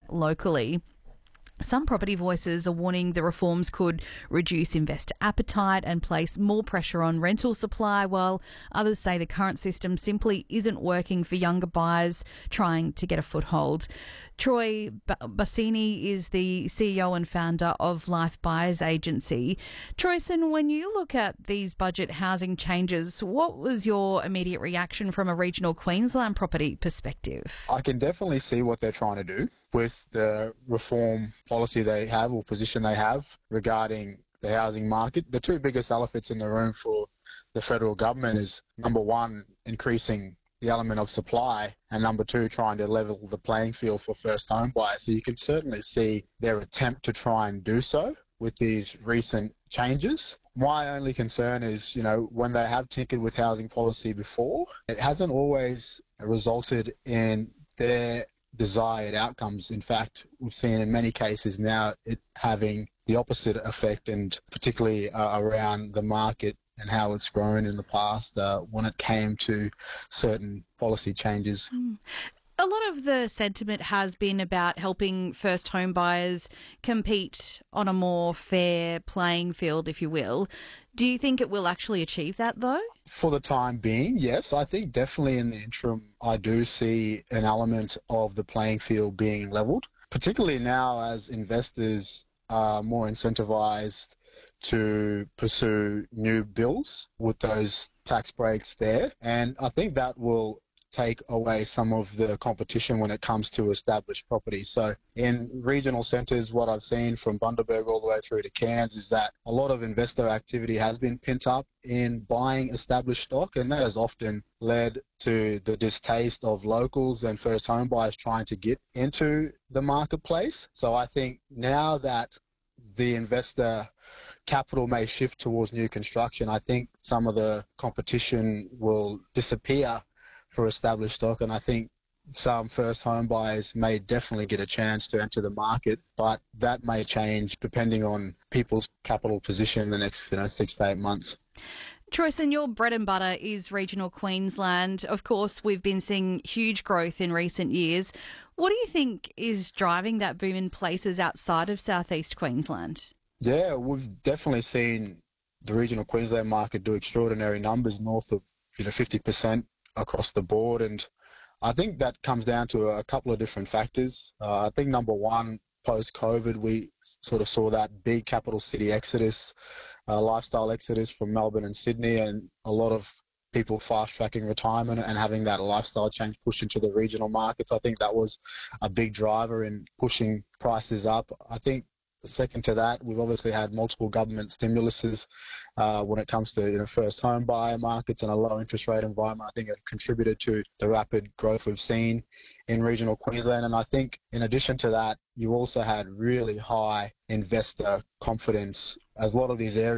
locally. Some property voices are warning the reforms could reduce investor appetite and place more pressure on rental supply, while others say the current system simply isn't working for younger buyers trying to get a foothold. Troy Bassini is the CEO and founder of Life Buyers Agency. Troyson, when you look at these budget housing changes, what was your immediate reaction from a regional Queensland property perspective? I can definitely see what they're trying to do with the reform policy they have or position they have regarding the housing market. The two biggest elephants in the room for the federal government is, number one, increasing the element of supply, and number two, trying to level the playing field for first home buyers. So you can certainly see their attempt to try and do so with these recent changes. My only concern is, when they have tinkered with housing policy before, it hasn't always resulted in their desired outcomes. In fact, we've seen in many cases now it having the opposite effect, and particularly around the market and how it's grown in the past when it came to certain policy changes. A lot of the sentiment has been about helping first home buyers compete on a more fair playing field, if you will. Do you think it will actually achieve that, though? For the time being, yes. I think definitely in the interim, I do see an element of the playing field being levelled, particularly now as investors are more incentivised to pursue new builds with those tax breaks there. And I think that will take away some of the competition when it comes to established properties. So in regional centres, what I've seen from Bundaberg all the way through to Cairns is that a lot of investor activity has been pent up in buying established stock, and that has often led to the distaste of locals and first home buyers trying to get into the marketplace. So I think now that the investor capital may shift towards new construction, I think some of the competition will disappear for established stock, and I think some first home buyers may definitely get a chance to enter the market, but that may change depending on people's capital position in the next 6 to 8 months. Troyson, your bread and butter is regional Queensland. Of course, we've been seeing huge growth in recent years. What do you think is driving that boom in places outside of southeast Queensland? Yeah, we've definitely seen the regional Queensland market do extraordinary numbers, north of 50% across the board. And I think that comes down to a couple of different factors. I think number one, post-COVID, we sort of saw that big capital city exodus, lifestyle exodus from Melbourne and Sydney, and a lot of people fast-tracking retirement and having that lifestyle change pushed into the regional markets. I think that was a big driver in pushing prices up. I think second to that, we've obviously had multiple government stimuluses when it comes to first home buyer markets and a low interest rate environment. I think it contributed to the rapid growth we've seen in regional Queensland. And I think in addition to that, you also had really high investor confidence, as a lot of these areas